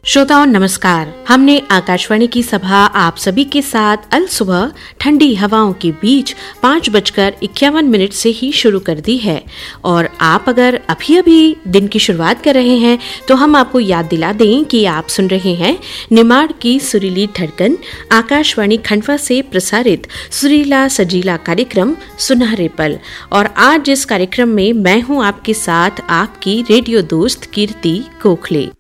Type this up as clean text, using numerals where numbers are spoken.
श्रोताओं नमस्कार। हमने आकाशवाणी की सभा आप सभी के साथ अल सुबह ठंडी हवाओं के बीच 5:51 से ही शुरू कर दी है। और आप अगर अभी दिन की शुरुआत कर रहे हैं तो हम आपको याद दिला दें कि आप सुन रहे हैं निमाड़ की सुरीली धड़कन आकाशवाणी खंडवा से प्रसारित सुरीला सजीला कार्यक्रम सुनहरे पल। और आज इस कार्यक्रम में मैं हूं आपके साथ आपकी रेडियो दोस्त कीर्ति गोखले।